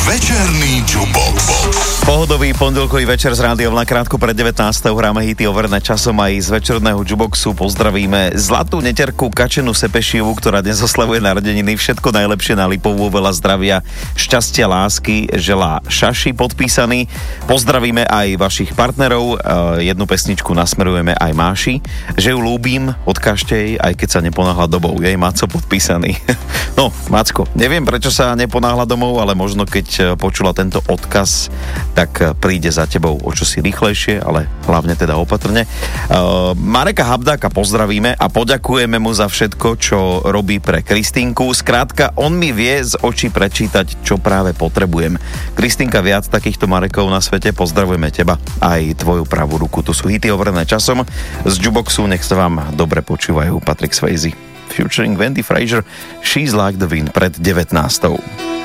Večerný Jubox. Pohodový pondelkový večer z Rádiom nakrátko pred 19. hráme hity overené časom aj z večerného Juboxu. Pozdravíme zlatú neterku Kačenu Sepešiovú, ktorá dnes oslavuje narodeniny. Všetko najlepšie na Lipovú, veľa zdravia, šťastia, lásky želá Šaši podpísaný. Pozdravíme aj vašich partnerov. Jednu pesničku nasmerujeme aj Máši, že ju ľúbim, odkážte jej, aj keď sa neponáhla domov. Jej Maco podpísaný. No, Macko, neviem prečo sa neponáhla domov, ale možno keď počula tento odkaz, tak príde za tebou o čosi rýchlejšie, ale hlavne teda opatrne. Mareka Habdáka pozdravíme a poďakujeme mu za všetko, čo robí pre Kristínku. Skrátka, on mi vie z očí prečítať, čo práve potrebujem. Kristínka, viac takýchto Marekov na svete, pozdravujeme teba aj tvoju pravú ruku. Tu sú hity overené časom z Juboxu, nech sa vám dobre počúvajú. Patrick Swayze featuring Wendy Fraser, She's Like the Wind pred 19.